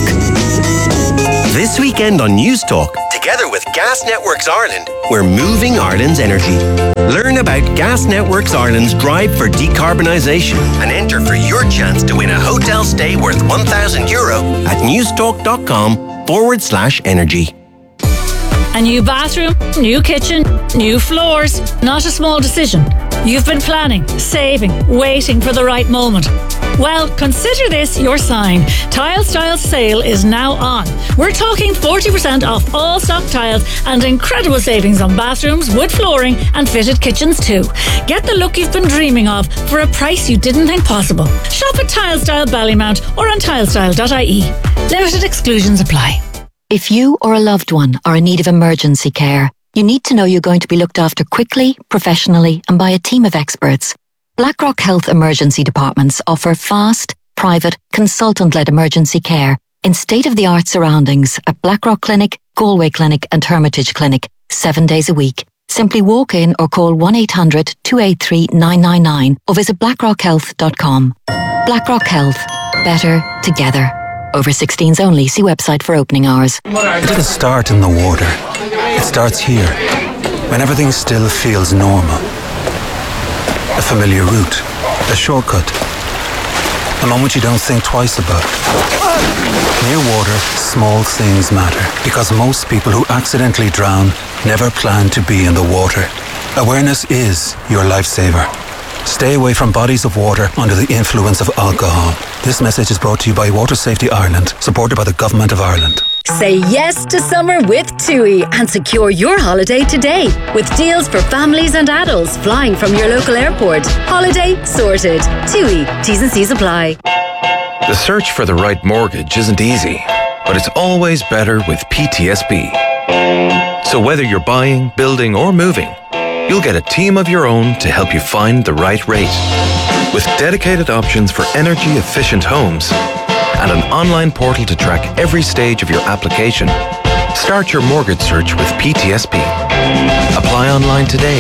This weekend on News Talk, together with Gas Networks Ireland, we're moving Ireland's energy. Learn about Gas Networks Ireland's drive for decarbonisation and enter for your chance to win a hotel stay worth one thousand euro at newstalk.com forward slash energy. A new bathroom, new kitchen, new floors. Not a small decision. You've been planning, saving, waiting for the right moment. Well, consider this your sign. Tile Style sale is now on. We're talking forty percent off all stock tiles and incredible savings on bathrooms, wood flooring and fitted kitchens too. Get the look you've been dreaming of for a price you didn't think possible. Shop at Tile Style Ballymount or on tilestyle dot I E. Limited exclusions apply. If you or a loved one are in need of emergency care, you need to know you're going to be looked after quickly, professionally and by a team of experts. BlackRock Health Emergency Departments offer fast, private, consultant-led emergency care in state-of-the-art surroundings at BlackRock Clinic, Galway Clinic and Hermitage Clinic, seven days a week. Simply walk in or call one eight hundred two eight three nine nine nine or visit blackrock health dot com. BlackRock Health. Better together. Over sixteens only. See website for opening hours. It doesn't start in the water. It starts here, when everything still feels normal. A familiar route, a shortcut, a moment you don't think twice about. Near water, small things matter, because most people who accidentally drown never plan to be in the water. Awareness is your lifesaver. Stay away from bodies of water under the influence of alcohol. This message is brought to you by Water Safety Ireland, supported by the Government of Ireland. Say yes to summer with TUI and secure your holiday today with deals for families and adults flying from your local airport. Holiday sorted. TUI. T's and C's apply. The search for the right mortgage isn't easy, but it's always better with P T S B. So whether you're buying, building or moving, you'll get a team of your own to help you find the right rate. With dedicated options for energy-efficient homes and an online portal to track every stage of your application, start your mortgage search with P T S B. Apply online today.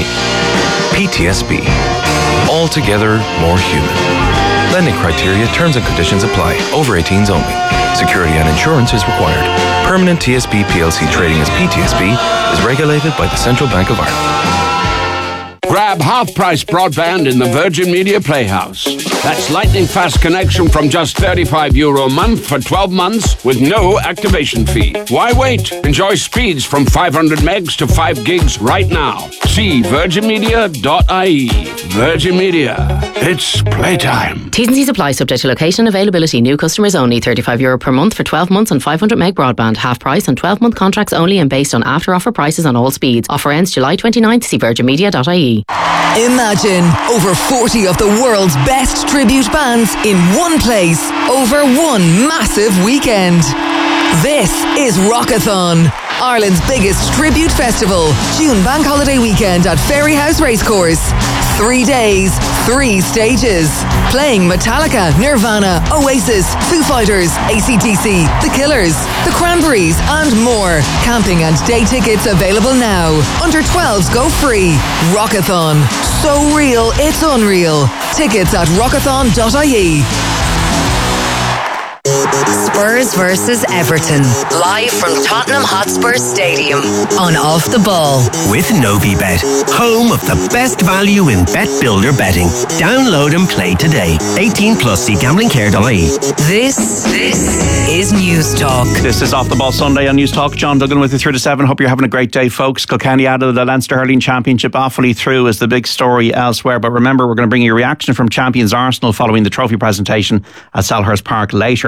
P T S B. Altogether more human. Lending criteria, terms and conditions apply. Over eighteens only. Security and insurance is required. Permanent T S B P L C trading as P T S B is regulated by the Central Bank of Ireland. Grab half-price broadband in the Virgin Media Playhouse. That's lightning fast connection from just thirty-five euro a month for twelve months with no activation fee. Why wait? Enjoy speeds from five hundred megs to five gigs right now. See virgin media dot I E. Virgin Media. It's playtime. T's and C's apply, subject to location availability. New customers only. thirty-five euro per month for twelve months on five hundred meg broadband. Half price on twelve month contracts only and based on after offer prices on all speeds. Offer ends July twenty-ninth. See virgin media dot I E. Imagine over forty of the world's best tribute bands in one place over one massive weekend. This is Rockathon, Ireland's biggest tribute festival. June bank holiday weekend at Ferryhouse Racecourse. Three days, three stages. Playing Metallica, Nirvana, Oasis, Foo Fighters, A C D C, The Killers, The Cranberries and more. Camping and day tickets available now. Under twelves go free. Rockathon. So real, it's unreal. Tickets at rockathon dot I E. Spurs versus Everton, live from Tottenham Hotspur Stadium on Off the Ball. With Novibet, home of the best value in bet builder betting. Download and play today. eighteen plus, see gambling care dot I E. This, this is News Talk. This is Off the Ball Sunday on News Talk. John Duggan with you through to seven. Hope you're having a great day, folks. Kilkenny out of the Leinster Hurling Championship awfully through is the big story elsewhere. But remember, we're going to bring you a reaction from champions Arsenal following the trophy presentation at Selhurst Park later. The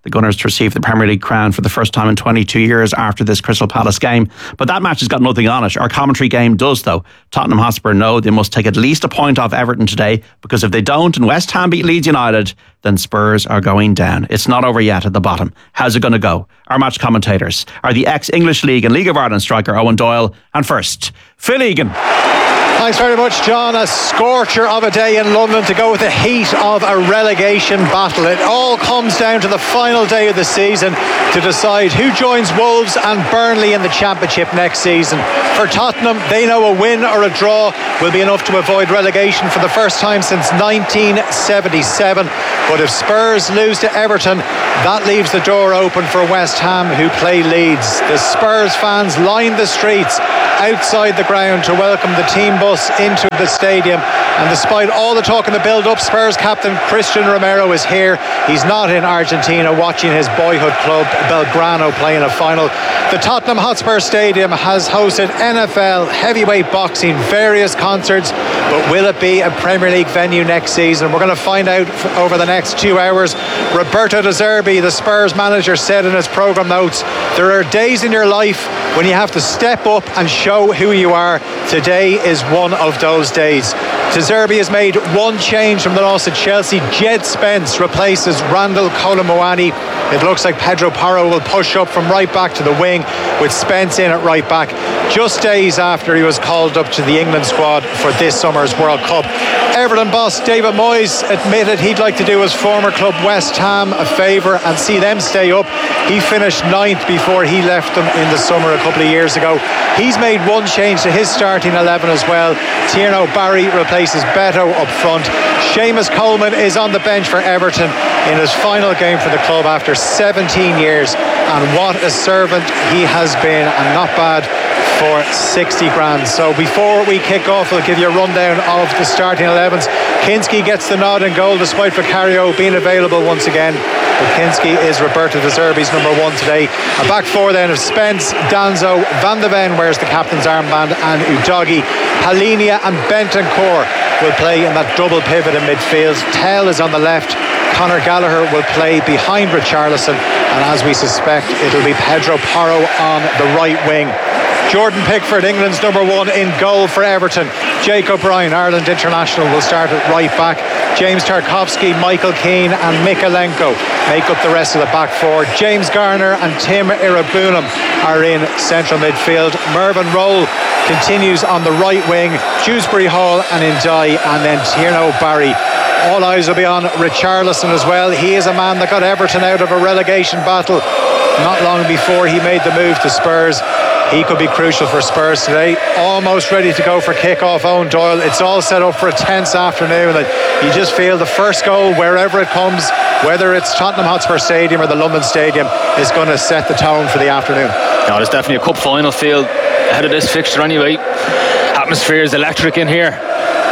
the Gunners to receive the Premier League crown for the first time in twenty-two years after this Crystal Palace game. But that match has got nothing on it. Our commentary game does, though. Tottenham Hotspur know they must take at least a point off Everton today, because if they don't and West Ham beat Leeds United, then Spurs are going down. It's not over yet at the bottom. How's it going to go? Our match commentators are the ex-English League and League of Ireland striker Owen Doyle, and first, Phil Egan. Thanks very much, John. A scorcher of a day in London to go with the heat of a relegation battle. It all comes down to the final day of the season to decide who joins Wolves and Burnley in the Championship next season. For Tottenham, they know a win or a draw will be enough to avoid relegation for the first time since nineteen seventy-seven. But if Spurs lose to Everton, that leaves the door open for West Ham, who play Leeds. The Spurs fans line the streets outside the ground to welcome the team bus into the stadium, and despite all the talk in the build-up, Spurs captain Christian Romero is here. He's not in Argentina watching his boyhood club Belgrano play in a final. The Tottenham Hotspur Stadium has hosted N F L, heavyweight boxing, various concerts, but will it be a Premier League venue next season? We're going to find out over the next two hours. Roberto De Zerbi, the Spurs manager, said in his programme notes, there are days in your life when you have to step up and show who you are. Today is one of those days. De Zerbi has made one change from the loss at Chelsea. Jed Spence replaces Randall Kolo-Muani. It looks like Pedro Porro will push up from right back to the wing, with Spence in at right back, just days after he was called up to the England squad for this summer's World Cup. Everton boss David Moyes admitted he'd like to do his former club West Ham a favour and see them stay up. He finished ninth before he left them in the summer a couple of years ago. He's made one change to his starting eleven as well. Tierno Barry replaces Beto up front. Seamus Coleman is on the bench for Everton in his final game for the club after seventeen years, and what a servant he has been, and not bad for sixty grand. So before we kick off, I'll give you a rundown of the starting elevens. Kinski gets the nod in goal despite Vicario being available once again. But Kinski is Roberto De Zerbi's number one today. A back four then of Spence, Danzo, Van de Ven wears the captain's armband, and Udogie. Palinia and Bentancur will play in that double pivot in midfield. Tell is on the left. Conor Gallagher will play behind Richarlison, and as we suspect, it'll be Pedro Porro on the right wing. Jordan Pickford, England's number one, in goal for Everton. Jake O'Brien, Ireland international, will start at right back. James Tarkowski, Michael Keane and Mikalenko make up the rest of the back four. James Garner and Tim Irabunum are in central midfield. Mervyn Roll continues on the right wing. Dewsbury Hall and Ndiaye, and then Tierno Barry. All eyes will be on Richarlison as well. He is a man that got Everton out of a relegation battle not long before he made the move to Spurs. He could be crucial for Spurs today. Almost ready to go for kick-off, Owen Doyle. It's all set up for a tense afternoon, and you just feel the first goal, wherever it comes, whether it's Tottenham Hotspur Stadium or the London Stadium, is going to set the tone for the afternoon. No, there's definitely a cup final feel ahead of this fixture anyway. Atmosphere is electric in here.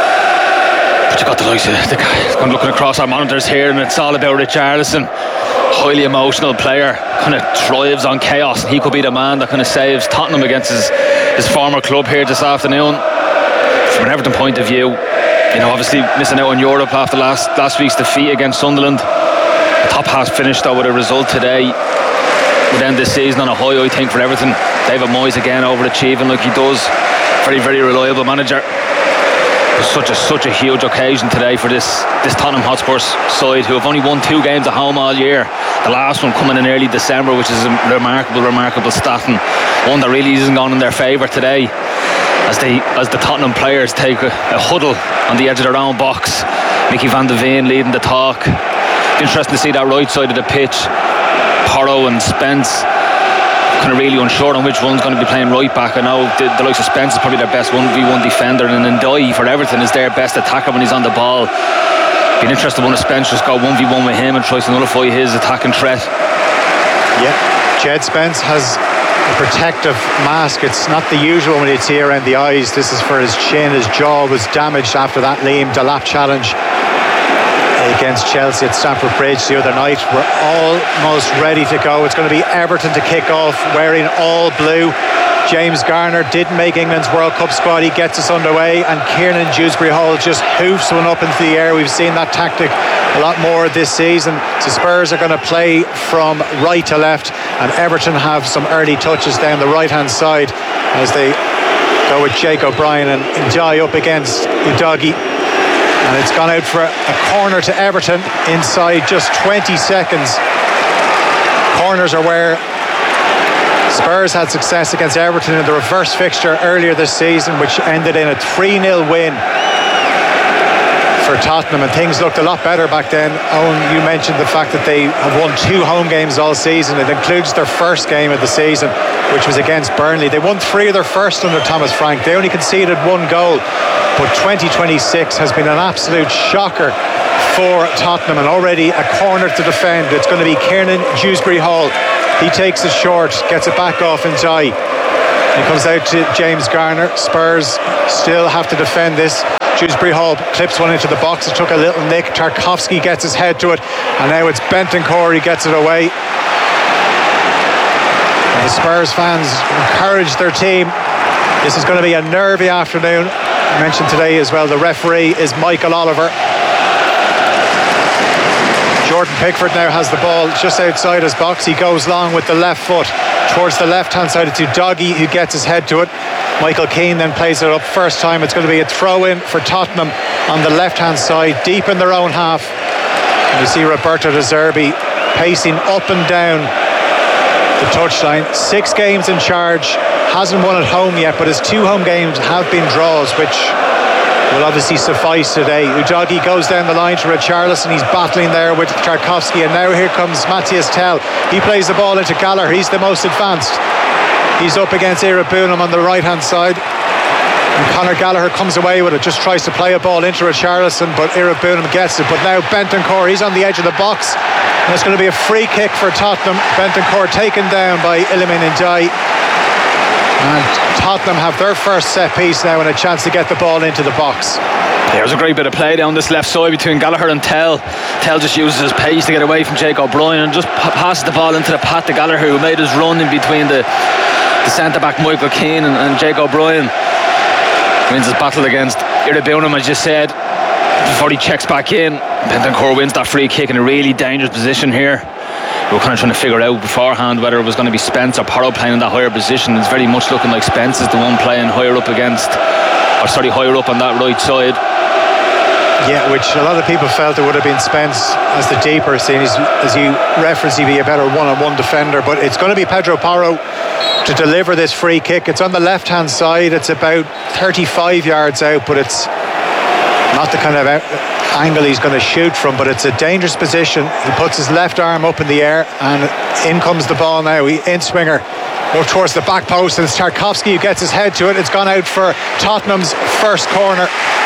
But you got the likes of the guy. I'm looking across our monitors here, and it's all about Richarlison. Highly emotional player, kind of thrives on chaos. He could be the man that kind of saves Tottenham against his, his former club here this afternoon. From an Everton point of view, you know, obviously missing out on Europe after last last week's defeat against Sunderland. The top half finished though with a result today. Would end this season on a high, I think, for Everton. David Moyes again overachieving like he does. Very, very reliable manager. Such a such a huge occasion today for this this Tottenham Hotspur side, who have only won two games at home all year. The last one coming in early December, which is a remarkable, remarkable stat, and one that really isn't gone in their favour today, as they as the Tottenham players take a, a huddle on the edge of their own box. Mickey van de Ven leading the talk. Interesting to see that right side of the pitch. Porro and Spence kind of really unsure on which one's going to be playing right back. I know the, the likes of Spence is probably their best one v one defender, and Ndiaye for Everton is their best attacker when he's on the ball. Be interested when Spence just go one v one with him and tries to nullify his attacking threat. Yeah, Jed Spence has a protective mask. It's not the usual when you see around the eyes. This is for his chin. His jaw was damaged after that Liam Delap challenge against Chelsea at Stamford Bridge the other night. We're almost ready to go. It's going to be Everton to kick off, wearing all blue. James Garner didn't make England's World Cup squad. He gets us underway, and Kiernan Dewsbury Hall just hoofs one up into the air. We've seen that tactic a lot more this season. So Spurs are going to play from right to left, and Everton have some early touches down the right hand side as they go with Jake O'Brien and Ndiaye up against Udogie. And it's gone out for a corner to Everton inside just twenty seconds. Corners are where Spurs had success against Everton in the reverse fixture earlier this season, which ended in a three nil win for Tottenham, and things looked a lot better back then. Owen, you mentioned the fact that they have won two home games all season. It includes their first game of the season, which was against Burnley. They won three of their first under Thomas Frank. They only conceded one goal, but twenty twenty-six has been an absolute shocker for Tottenham, and already a corner to defend. It's going to be Kiernan Dewsbury Hall. He takes it short, gets it back off Ndiaye. He comes out to James Garner. Spurs still have to defend this. Dewsbury Hall clips one into the box. It took a little nick. Tarkowski gets his head to it, and now it's Bentancur. He gets it away. And the Spurs fans encourage their team. This is going to be a nervy afternoon. I mentioned today as well, the referee is Michael Oliver. Jordan Pickford now has the ball just outside his box. He goes long with the left foot towards the left hand side. It's Udogie who gets his head to it. Michael Keane then plays it up. First time it's going to be a throw in for Tottenham on the left hand side, deep in their own half. And you see Roberto De Zerbi pacing up and down the touchline. Six games in charge, hasn't won at home yet, but his two home games have been draws, which will obviously suffice today. Udogie goes down the line to Richarlison. He's battling there with Tarkowski, and now here comes Matthias Tell. He plays the ball into Gallagher. He's the most advanced. He's up against Irabunum on the right hand side, and Conor Gallagher comes away with it, just tries to play a ball into Richarlison, but Irabunum gets it. But now Bentancur, he's on the edge of the box, and it's going to be a free kick for Tottenham. Bentancur taken down by Iliman Ndiaye, and Tottenham have their first set piece now and a chance to get the ball into the box. There's a great bit of play down this left side between Gallagher and Tell. Tell just uses his pace to get away from Jake O'Brien and just p- passes the ball into the path to Gallagher, who made his run in between the, the centre-back Michael Keane and, and Jake O'Brien. Wins his battle against Irabunum, as you said, before he checks back in. Bentancur wins that free kick in a really dangerous position here. We were kind of trying to figure out beforehand whether it was going to be Spence or Porro playing in that higher position. It's very much looking like Spence is the one playing higher up against, or sorry, higher up on that right side. Yeah, which a lot of people felt it would have been Spence as the deeper, seeing as, as you referenced, he'd be a better one-on-one defender. But it's going to be Pedro Porro to deliver this free kick. It's on the left-hand side. It's about thirty-five yards out, but it's not the kind of out, angle he's going to shoot from, but it's a dangerous position. He puts his left arm up in the air, and in comes the ball now. He in-swinger up towards the back post, and it's Tarkowski who gets his head to it. It's gone out for Tottenham's first corner,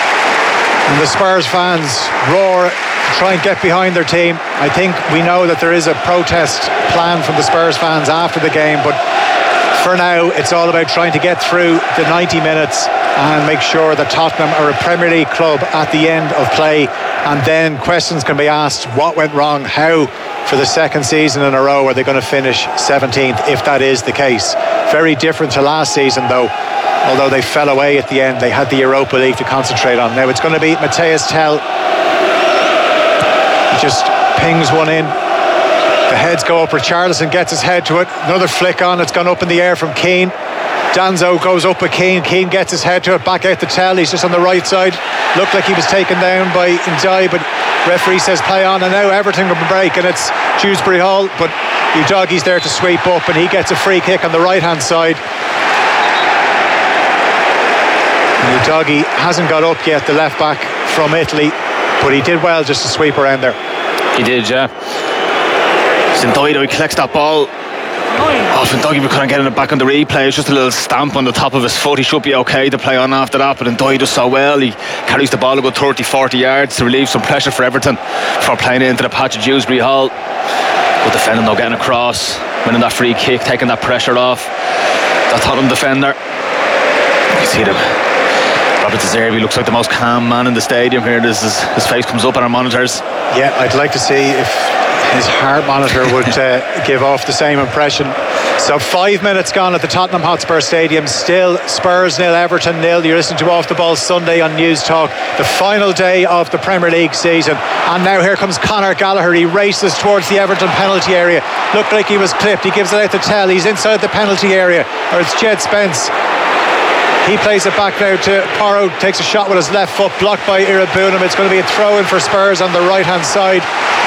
and the Spurs fans roar to try and get behind their team. I think we know that there is a protest plan from the Spurs fans after the game, but for now it's all about trying to get through the ninety minutes and make sure that Tottenham are a Premier League club at the end of play, and then questions can be asked: what went wrong? How, for the second season in a row, are they going to finish seventeenth if that is the case? Very different to last season though, although they fell away at the end. They had the Europa League to concentrate on. Now it's going to be Matthias Tell. He just pings one in. The heads go up. Richarlison gets his head to it. Another flick on. It's gone up in the air from Keane. Danzo goes up with Keane. Keane gets his head to it. Back out to Tell. He's just on the right side. Looked like he was taken down by Ndiaye, but referee says play on, and now Everton will break, and it's Dewsbury Hall, but Udogie's there to sweep up, and he gets a free kick on the right hand side. Udogie hasn't got up yet, the left back from Italy, but he did well just to sweep around there. He did, yeah. Sindoido, he collects that ball. Oh, Sindoido, we couldn't get it back on the replay. It's just a little stamp on the top of his foot. He should be okay to play on after that, but Ndiaye does so well. He carries the ball about thirty forty yards to relieve some pressure for Everton for playing into the patch of Dewsbury Hall. Good defending though, getting across, winning that free kick, taking that pressure off that Tottenham defender. You see them. Robert De Zerbi looks like the most calm man in the stadium here. This is, his face comes up on our monitors. Yeah, I'd like to see if His heart monitor would uh, give off the same impression. So five minutes gone at the Tottenham Hotspur Stadium. Still Spurs nil, Everton nil. You're listening to Off the Ball Sunday on News Talk. The final day of the Premier League season. And now here comes Conor Gallagher. He races towards the Everton penalty area. Looked like he was clipped. He gives it out to Tell. He's inside the penalty area. Or it's Jed Spence. He plays it back now to Porro. Takes a shot with his left foot. Blocked by Irabunam. It's going to be a throw in for Spurs on the right hand side.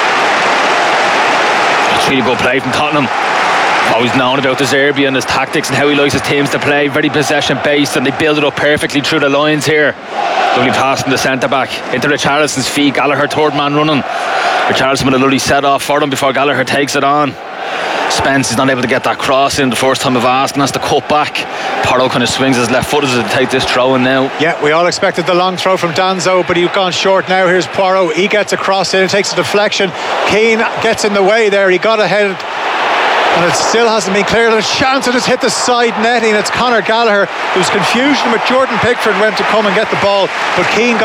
It's really good play from Tottenham. Always known about De Zerbi and his tactics and how he likes his teams to play. Very possession based, and they build it up perfectly through the lines here. Lovely pass from the centre back into Richarlison's feet. Gallagher third man running. Richarlison with a lovely set off for him before Gallagher takes it on. Spence is not able to get that cross in the first time of asking, has to cut back. Porro kind of swings his left foot as to take this throw in now. Yeah, we all expected the long throw from Danzo, but he's gone short now. Here's Porro. He gets a cross in, takes a deflection. Keane gets in the way there. He got ahead, and it still hasn't been cleared. And a chance, it has hit the side netting. It's Conor Gallagher. There was confusion with Jordan Pickford went to come and get the ball, but Keane got